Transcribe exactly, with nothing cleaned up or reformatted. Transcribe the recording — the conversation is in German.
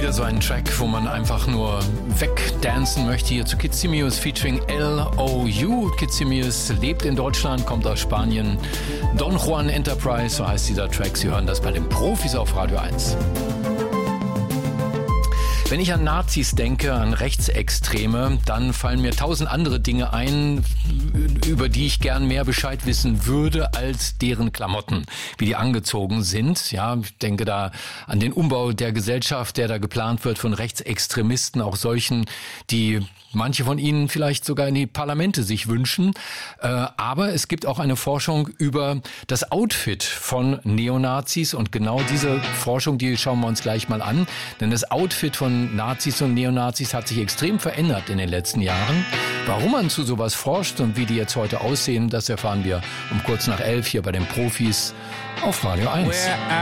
Wieder so ein Track, wo man einfach nur wegdancen möchte. Hier zu Kitsimius featuring L O U. Kitsimius lebt in Deutschland, kommt aus Spanien. Don Juan Enterprise, so heißt dieser Track. Sie hören das bei den Profis auf Radio eins. Wenn ich an Nazis denke, an Rechtsextreme, dann fallen mir tausend andere Dinge ein, über die ich gern mehr Bescheid wissen würde als deren Klamotten, wie die angezogen sind. Ja, ich denke da an den Umbau der Gesellschaft, der da geplant wird von Rechtsextremisten, auch solchen, die manche von ihnen vielleicht sogar in die Parlamente sich wünschen. Aber es gibt auch eine Forschung über das Outfit von Neonazis und genau diese Forschung, die schauen wir uns gleich mal an. Denn das Outfit von Nazis und Neonazis hat sich extrem verändert in den letzten Jahren. Warum man zu sowas forscht und wie die jetzt heute aussehen, das erfahren wir um kurz nach elf hier bei den Profis auf Radio eins.